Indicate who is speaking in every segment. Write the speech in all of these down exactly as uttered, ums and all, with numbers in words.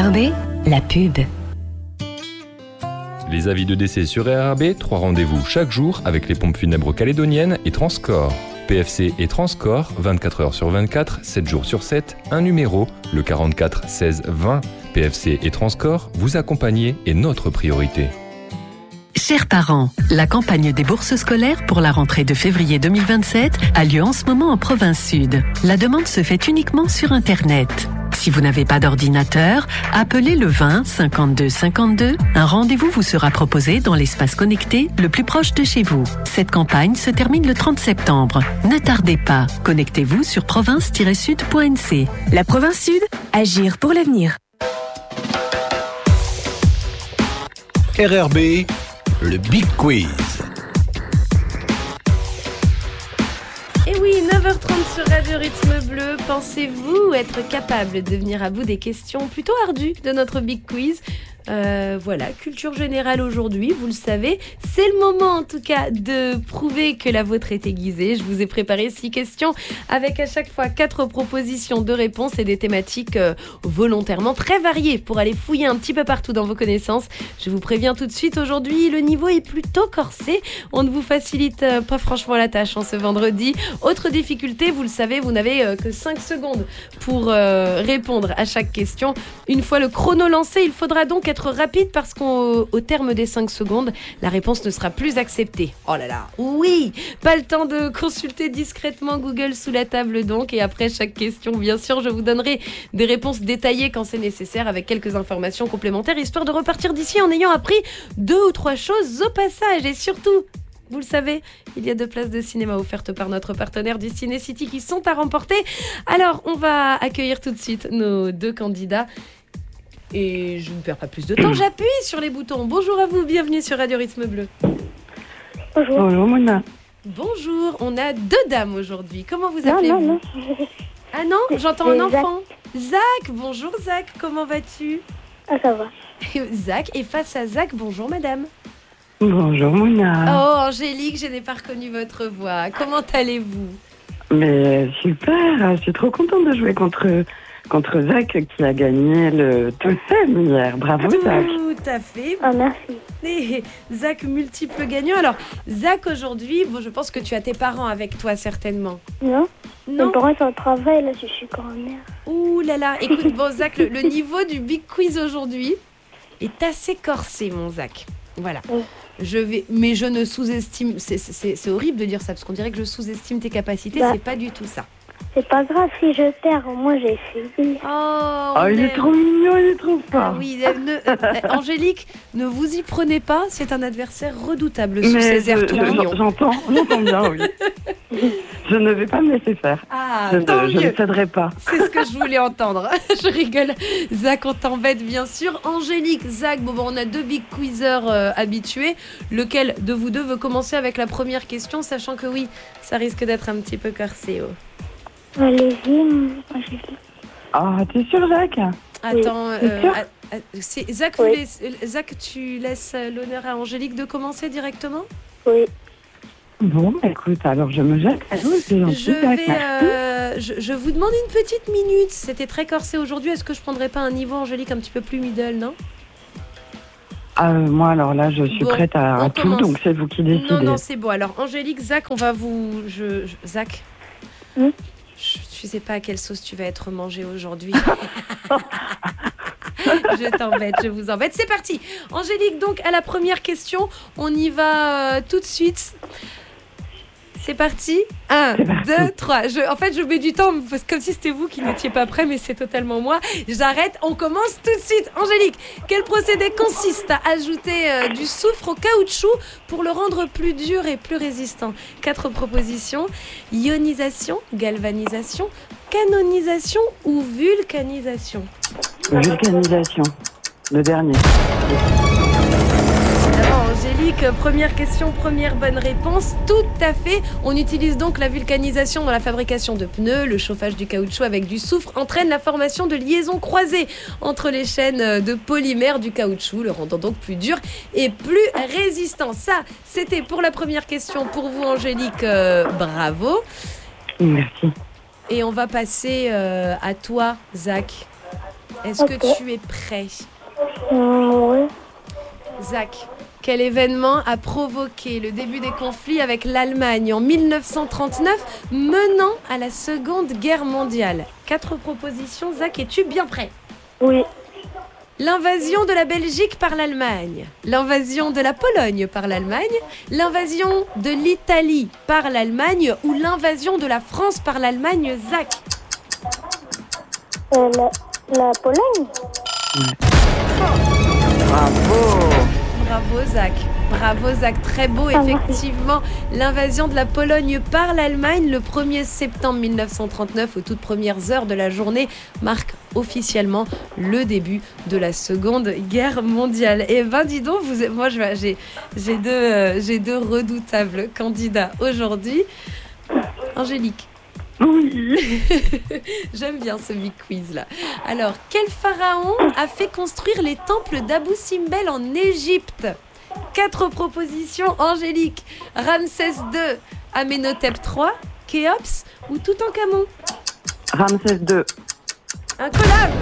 Speaker 1: R B, la pub.
Speaker 2: Les avis de décès sur R R B, trois rendez-vous chaque jour avec les pompes funèbres calédoniennes et Transcorps. P F C et Transcorps, vingt-quatre heures sur vingt-quatre, sept jours sur sept, un numéro, le quarante-quatre seize vingt. P F C et Transcorps, vous accompagner est notre priorité.
Speaker 3: Chers parents, la campagne des bourses scolaires pour la rentrée de février deux mille vingt-sept a lieu en ce moment en province sud. La demande se fait uniquement sur Internet. Si vous n'avez pas d'ordinateur, appelez le vingt cinquante-deux cinquante-deux. Un rendez-vous vous sera proposé dans l'espace connecté le plus proche de chez vous. Cette campagne se termine le trente septembre. Ne tardez pas. Connectez-vous sur province tiret sud point n c.
Speaker 4: La province sud, agir pour l'avenir.
Speaker 5: R R B, le Big Quiz.
Speaker 6: Et oui, neuf heures trente sur Radio Rythme Bleu. Pensez-vous être capable de venir à bout des questions plutôt ardues de notre Big Quiz ? Euh, voilà, culture générale aujourd'hui, vous le savez. C'est le moment en tout cas de prouver que la vôtre est aiguisée. Je vous ai préparé six questions avec à chaque fois quatre propositions de réponses et des thématiques euh, volontairement très variées pour aller fouiller un petit peu partout dans vos connaissances. Je vous préviens tout de suite, aujourd'hui le niveau est plutôt corsé. On ne vous facilite euh, pas franchement la tâche en ce vendredi. Autre difficulté, vous le savez, vous n'avez euh, que cinq secondes pour euh, répondre à chaque question. Une fois le chrono lancé, il faudra donc être rapide parce qu'au au terme des cinq secondes, la réponse ne sera plus acceptée. Oh là là, oui, pas le temps de consulter discrètement Google sous la table donc. Et après chaque question, bien sûr, je vous donnerai des réponses détaillées quand c'est nécessaire avec quelques informations complémentaires, histoire de repartir d'ici en ayant appris deux ou trois choses au passage. Et surtout, vous le savez, il y a deux places de cinéma offertes par notre partenaire du Ciné City qui sont à remporter. Alors, on va accueillir tout de suite nos deux candidats. Et je ne perds pas plus de temps, j'appuie sur les boutons. Bonjour à vous, bienvenue sur Radio Rythme Bleu.
Speaker 7: Bonjour. Bonjour Mona.
Speaker 6: Bonjour, on a deux dames aujourd'hui. Comment vous appelez-vous ?
Speaker 7: Non, non, non.
Speaker 6: Ah non, j'entends un enfant. Zach, bonjour Zach, comment vas-tu ?
Speaker 7: Ah, ça va.
Speaker 6: Zach, et face à Zach, bonjour madame.
Speaker 7: Bonjour Mona.
Speaker 6: Oh Angélique, je n'ai pas reconnu votre voix. Comment allez-vous ?
Speaker 7: Mais super, je suis trop contente de jouer contre... Contre Zach qui a gagné le Totem hier. Bravo Zach.
Speaker 6: Tout à fait.
Speaker 7: Ah, merci.
Speaker 6: Et Zach, multiple gagnant. Alors, Zach, aujourd'hui, bon, je pense que tu as tes parents avec toi certainement.
Speaker 7: Non.
Speaker 6: Non.
Speaker 7: Mes parents sont au travail, là, je suis grand-mère.
Speaker 6: Ouh là là. Écoute, bon Zach, le, le niveau du Big Quiz aujourd'hui est assez corsé, mon Zach. Voilà. Oui. Je vais, mais je ne sous-estime. C'est, c'est, c'est horrible de dire ça parce qu'on dirait que je sous-estime tes capacités. Bah. C'est pas du tout ça.
Speaker 7: C'est pas grave si je perds, au moins j'ai essayé.
Speaker 6: Oh,
Speaker 7: oh il est trop mignon, il est trop fort.
Speaker 6: Ah oui, ne, euh, Angélique, ne vous y prenez pas, c'est un adversaire redoutable sous
Speaker 7: Mais
Speaker 6: ses airs
Speaker 7: je,
Speaker 6: tout
Speaker 7: je,
Speaker 6: mignons.
Speaker 7: J'entends, j'entends bien, oui. Je ne vais pas me laisser faire.
Speaker 6: Ah,
Speaker 7: je
Speaker 6: tant
Speaker 7: ne,
Speaker 6: mieux.
Speaker 7: Je ne céderai pas.
Speaker 6: C'est ce que je voulais entendre. Je rigole. Zach, on t'embête bien sûr. Angélique, Zach, bon, bon, on a deux big quizers euh, habitués. Lequel de vous deux veut commencer avec la première question, sachant que oui, ça risque d'être un petit peu corsé. Oh.
Speaker 7: Allez-y, Angélique. Ah, t'es sûr, Zach ?
Speaker 6: Attends,
Speaker 7: oui.
Speaker 6: euh, à, à, c'est, Zach, oui. laisse, Zach, tu laisses l'honneur à Angélique de commencer directement ?
Speaker 7: Oui. Bon, écoute, alors je me jette à vous, c'est gentil.
Speaker 6: Je vais, euh, je, je vous demande une petite minute. C'était très corsé aujourd'hui. Est-ce que je prendrais pas un niveau, Angélique, un petit peu plus middle, non ?
Speaker 7: Ah, euh, moi, alors là, je suis bon, prête à, à tout, donc c'est vous qui décidez.
Speaker 6: Non, non, c'est bon. Alors, Angélique, Zach, on va vous... Je, je... Zach
Speaker 7: hmm
Speaker 6: Je ne sais pas à quelle sauce tu vas être mangé aujourd'hui. Je t'embête, je vous embête. C'est parti. Angélique, donc, à la première question, on y va euh, tout de suite. C'est parti. Un, deux, trois. Je, en fait, je mets du temps, parce que comme si c'était vous qui n'étiez pas prêts, mais c'est totalement moi. J'arrête, on commence tout de suite. Angélique, quel procédé consiste à ajouter euh, du soufre au caoutchouc pour le rendre plus dur et plus résistant ? Quatre propositions. Ionisation, galvanisation, canonisation ou vulcanisation ?
Speaker 7: Vulcanisation, le dernier.
Speaker 6: Angélique, première question, première bonne réponse. Tout à fait. On utilise donc la vulcanisation dans la fabrication de pneus. Le chauffage du caoutchouc avec du soufre entraîne la formation de liaisons croisées entre les chaînes de polymère du caoutchouc, le rendant donc plus dur et plus résistant. Ça, c'était pour la première question. Pour vous, Angélique, euh, bravo.
Speaker 7: Merci.
Speaker 6: Et on va passer euh, à toi, Zach. Est-ce
Speaker 1: Ok.
Speaker 6: que tu es prêt?
Speaker 1: Mmh, oui.
Speaker 6: Zach, quel événement a provoqué le début des conflits avec l'Allemagne en mille neuf cent trente-neuf, menant à la Seconde Guerre mondiale? Quatre propositions, Zach, es-tu bien prêt?
Speaker 1: Oui.
Speaker 6: L'invasion de la Belgique par l'Allemagne, l'invasion de la Pologne par l'Allemagne, l'invasion de l'Italie par l'Allemagne ou l'invasion de la France par l'Allemagne, Zach?
Speaker 1: Euh, la, la Pologne.
Speaker 6: Bravo Zach, bravo Zach, très beau
Speaker 1: Ah, merci.
Speaker 6: effectivement. L'invasion de la Pologne par l'Allemagne le premier septembre mille neuf cent trente-neuf, aux toutes premières heures de la journée, marque officiellement le début de la Seconde Guerre mondiale. Et ben dis donc, vous, moi je, j'ai, j'ai, deux, euh, j'ai deux redoutables candidats aujourd'hui. Angélique.
Speaker 7: Oui.
Speaker 6: J'aime bien ce big quiz là. Alors, quel pharaon a fait construire les temples d'Abou Simbel en Égypte? Quatre propositions, Angélique. Ramsès deux, Amenhotep trois, Khéops ou Toutankhamon?
Speaker 7: Ramsès deux.
Speaker 6: Incollable.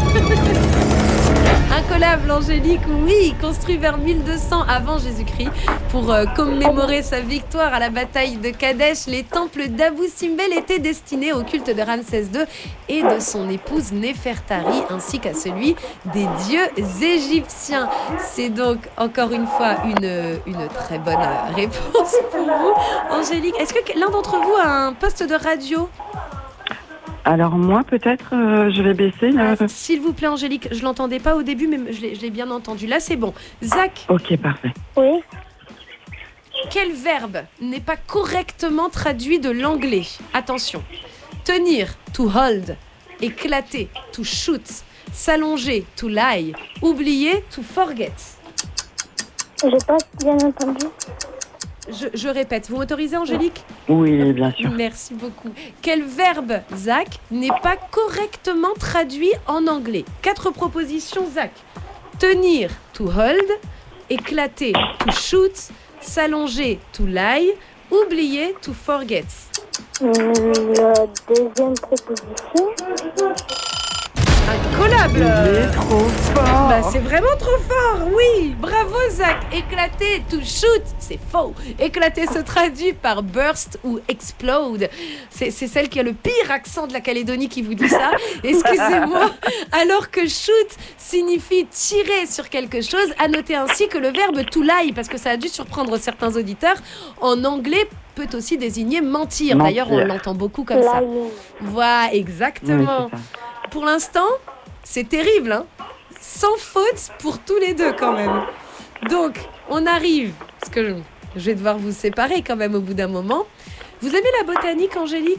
Speaker 6: Incollable, Angélique, oui, construit vers mille deux cents avant Jésus-Christ pour euh, commémorer sa victoire à la bataille de Kadesh. Les temples d'Abou Simbel étaient destinés au culte de Ramsès deux et de son épouse Néfertari, ainsi qu'à celui des dieux égyptiens. C'est donc encore une fois une, une très bonne réponse pour vous. Angélique, est-ce que l'un d'entre vous a un poste de radio?
Speaker 7: Alors moi, peut-être, euh, je vais baisser. là.
Speaker 6: Ah, s'il vous plaît, Angélique, je l'entendais pas au début, mais je l'ai, je l'ai bien entendu. Là, c'est bon. Zach,
Speaker 7: Ok, parfait.
Speaker 1: Oui.
Speaker 6: quel verbe n'est pas correctement traduit de l'anglais? Attention. Tenir, to hold. Éclater, to shoot. S'allonger, to lie. Oublier, to forget.
Speaker 1: J'ai pas bien entendu.
Speaker 6: Je, je répète, vous m'autorisez, Angélique?
Speaker 7: Oui, bien sûr.
Speaker 6: Merci beaucoup. Quel verbe, Zach, n'est pas correctement traduit en anglais? Quatre propositions, Zach. Tenir, to hold. Éclater, to shoot. S'allonger, to lie. Oublier, to forget.
Speaker 1: Mmh, la deuxième proposition.
Speaker 6: Incollable.
Speaker 7: Il est trop fort.
Speaker 6: Bah, c'est vraiment trop fort, oui. Bravo, Zach. Éclater, to shoot, c'est faux. Éclater se traduit par burst ou explode. C'est, c'est celle qui a le pire accent de la Calédonie qui vous dit ça. Excusez-moi. Alors que shoot signifie tirer sur quelque chose. À noter ainsi que le verbe to lie, parce que ça a dû surprendre certains auditeurs, en anglais peut aussi désigner mentir.
Speaker 7: Mentir.
Speaker 6: D'ailleurs, on l'entend beaucoup comme ça.
Speaker 1: Lying.
Speaker 6: Voilà,
Speaker 7: Oui,
Speaker 6: exactement.
Speaker 7: c'est ça.
Speaker 6: Pour l'instant, c'est terrible, hein. Sans faute pour tous les deux quand même. Donc, on arrive, parce que je, je vais devoir vous séparer quand même au bout d'un moment. Vous aimez la botanique, Angélique?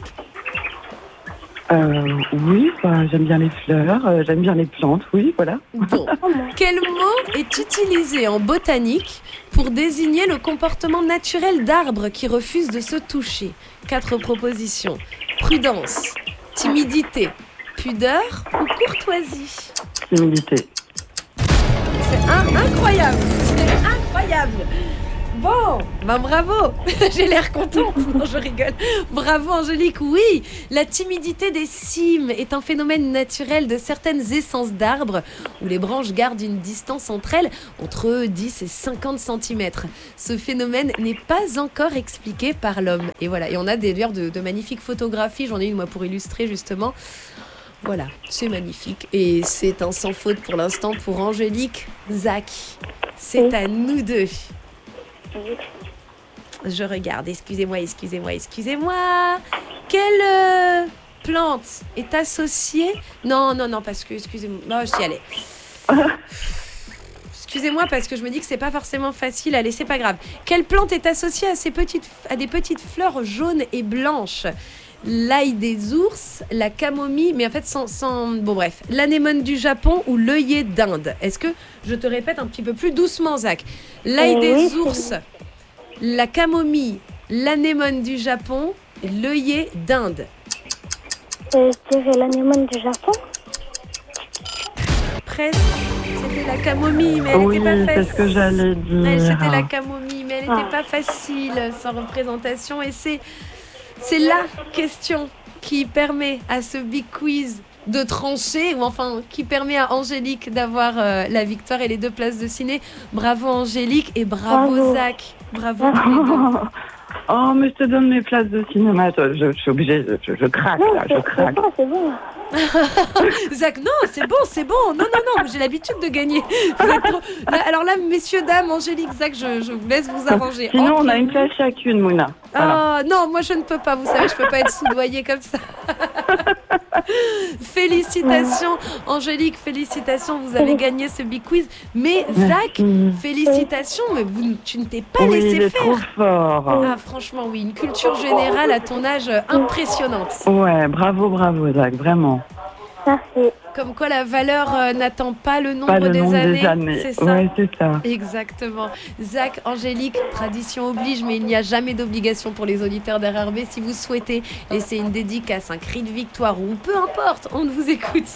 Speaker 7: Euh, oui, bah, j'aime bien les fleurs, euh, j'aime bien les plantes, oui, voilà.
Speaker 6: Bon, quel mot est utilisé en botanique pour désigner le comportement naturel d'arbres qui refusent de se toucher? Quatre propositions. Prudence, timidité, pudeur ou courtoisie?
Speaker 7: Timidité.
Speaker 6: C'est un- incroyable, c'est incroyable. Bon, ben bravo, j'ai l'air contente, non je rigole. Bravo Angélique, oui, la timidité des cimes est un phénomène naturel de certaines essences d'arbres où les branches gardent une distance entre elles entre dix et cinquante centimètres. Ce phénomène n'est pas encore expliqué par l'homme. Et voilà, et on a d'ailleurs de, de magnifiques photographies, j'en ai une moi pour illustrer justement. Voilà, c'est magnifique et c'est un sans faute pour l'instant pour Angélique. Zach, c'est à nous deux. Je regarde, excusez-moi, excusez-moi, excusez-moi. Quelle euh, plante est associée? Non, non, non, parce que, excusez-moi, non, j'y allais. Excusez-moi, parce que je me dis que c'est pas forcément facile. Allez, c'est pas grave. Quelle plante est associée à, ces petites, à des petites fleurs jaunes et blanches? L'ail des ours, la camomille, mais en fait sans... sans... Bon bref, l'anémone du Japon ou l'œillet d'Inde. Est-ce que je te répète un petit peu plus doucement, Zach? L'ail
Speaker 1: Euh,
Speaker 6: des
Speaker 1: oui, c'est
Speaker 6: ours, la camomille, l'anémone du Japon, l'œillet d'Inde.
Speaker 1: Euh, je dirais l'anémone du Japon.
Speaker 6: Presque, c'était la camomille, mais elle
Speaker 7: Oui,
Speaker 6: n'était pas
Speaker 7: c'est
Speaker 6: facile.
Speaker 7: ce que j'allais
Speaker 6: Ouais,
Speaker 7: dire.
Speaker 6: c'était la camomille, mais elle n'était
Speaker 1: Ah.
Speaker 6: pas facile sans représentation. Et c'est, c'est la question qui permet à ce big quiz de trancher, ou enfin qui permet à Angélique d'avoir euh, la victoire et les deux places de ciné. Bravo Angélique et bravo,
Speaker 1: Bravo.
Speaker 6: Zach. Bravo tous les deux.
Speaker 7: Oh, mais je te donne mes places de cinéma. Je, je, je suis obligée, je, je craque
Speaker 1: Non,
Speaker 7: là,
Speaker 1: c'est
Speaker 7: je craque.
Speaker 1: c'est bon, c'est bon.
Speaker 6: Zach, non, c'est bon, c'est bon. Non, non, non, j'ai l'habitude de gagner. Vous êtes trop- Là, alors là, messieurs, dames, Angélique, Zach, je, je vous laisse vous arranger.
Speaker 7: Sinon, on
Speaker 6: Entre
Speaker 7: a une
Speaker 6: vous.
Speaker 7: place chacune, Mouna. Voilà.
Speaker 6: Ah non, moi je ne peux pas, vous savez, je peux pas être soudoyée comme ça. Félicitations, Angélique, félicitations, vous avez gagné ce Big Quiz. Mais Zach,
Speaker 7: Merci.
Speaker 6: félicitations, mais vous, tu ne t'es pas
Speaker 7: Oui, il
Speaker 6: laissé
Speaker 7: est trop
Speaker 6: faire.
Speaker 7: fort.
Speaker 6: Ah franchement, oui, une culture générale à ton âge euh, impressionnante.
Speaker 7: Ouais, bravo, bravo, Zach, vraiment.
Speaker 1: Merci.
Speaker 6: Comme quoi la valeur euh, n'attend pas le nombre
Speaker 7: Pas le
Speaker 6: des
Speaker 7: nombre
Speaker 6: années.
Speaker 7: des années.
Speaker 6: C'est ça.
Speaker 7: Ouais, c'est ça.
Speaker 6: Exactement. Zach, Angélique, tradition oblige, mais il n'y a jamais d'obligation pour les auditeurs d'R R B. Si vous souhaitez laisser une dédicace, un cri de victoire ou peu importe, on vous écoute.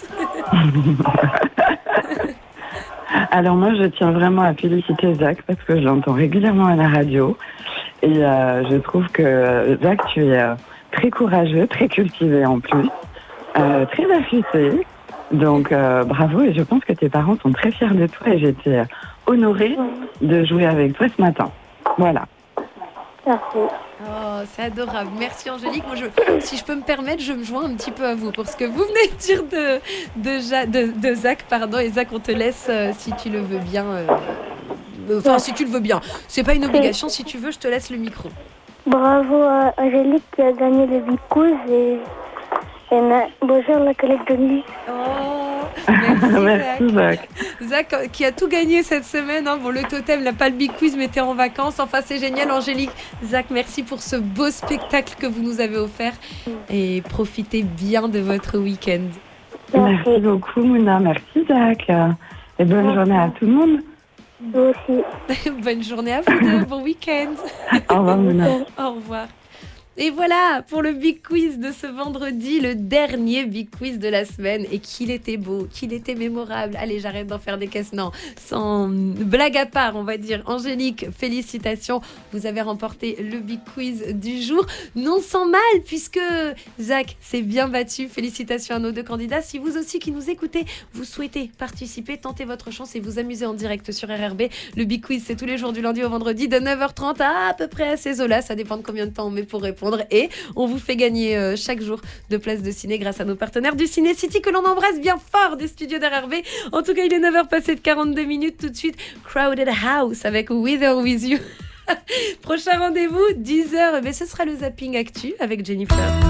Speaker 7: Alors moi, je tiens vraiment à féliciter Zach parce que je l'entends régulièrement à la radio. Et euh, je trouve que Zach, tu es euh, très courageux, très cultivé en plus, euh, très affûté. Donc euh, bravo, et je pense que tes parents sont très fiers de toi et j'étais euh, honorée de jouer avec toi ce matin. Voilà.
Speaker 1: Merci.
Speaker 6: Oh, c'est adorable. Merci Angélique. Moi, je, si je peux me permettre, je me joins un petit peu à vous pour ce que vous venez de dire de, de, Ja- de, de Zach. Pardon. Et Zach, on te laisse euh, si tu le veux bien. euh, Enfin, si tu le veux bien. C'est pas une obligation. Si tu veux, je te laisse le micro.
Speaker 1: Bravo à Angélique qui a gagné le Big Quiz et, et na- bonjour la Calédonie.
Speaker 6: Oh, merci,
Speaker 7: Merci
Speaker 6: Zach.
Speaker 7: Zach.
Speaker 6: Zach euh, qui a tout gagné cette semaine. Hein. Bon, le totem n'a pas le big quiz, mais t'es en vacances. Enfin, c'est génial, Angélique. Zach, merci pour ce beau spectacle que vous nous avez offert. Et profitez bien de votre week-end.
Speaker 7: Merci beaucoup Mouna, merci Zach. Et bonne
Speaker 1: Merci.
Speaker 7: journée à tout le monde.
Speaker 1: Vous aussi.
Speaker 6: Bonne journée à vous deux. Bon week-end.
Speaker 7: Au revoir Mouna.
Speaker 6: Au revoir. Et voilà pour le Big Quiz de ce vendredi, le dernier Big Quiz de la semaine. Et qu'il était beau, qu'il était mémorable. Allez, j'arrête d'en faire des caisses. Non, sans blague à part, on va dire. Angélique, félicitations. Vous avez remporté le Big Quiz du jour. Non sans mal, puisque Zach s'est bien battu. Félicitations à nos deux candidats. Si vous aussi qui nous écoutez, vous souhaitez participer, tentez votre chance et vous amuser en direct sur R R B. Le Big Quiz, c'est tous les jours du lundi au vendredi de neuf heures trente à à peu près à ces eaux-là. Ça dépend de combien de temps on met pour répondre. Et on vous fait gagner euh, chaque jour de places de ciné grâce à nos partenaires du Ciné City que l'on embrasse bien fort des studios d'R R B. En tout cas, il est neuf heures passées de quarante-deux minutes. Tout de suite, Crowded House avec With or With You. Prochain rendez-vous, dix heures. Et bien, ce sera le Zapping Actu avec Jennifer.